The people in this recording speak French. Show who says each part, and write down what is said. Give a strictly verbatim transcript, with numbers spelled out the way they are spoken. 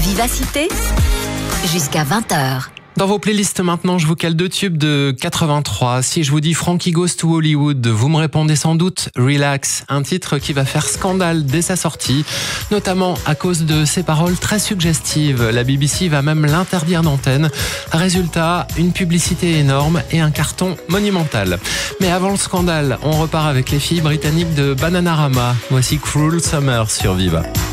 Speaker 1: Vivacité jusqu'à vingt heures.
Speaker 2: Dans vos playlists maintenant, je vous cale deux tubes de quatre-vingt-trois. Si je vous dis Frankie Goes to Hollywood, vous me répondez sans doute Relax, un titre qui va faire scandale dès sa sortie, notamment à cause de ses paroles très suggestives. La B B C va même l'interdire d'antenne. Résultat, une publicité énorme et un carton monumental. Mais avant le scandale, on repart avec les filles britanniques de Bananarama. Voici Cruel Summer sur Viva.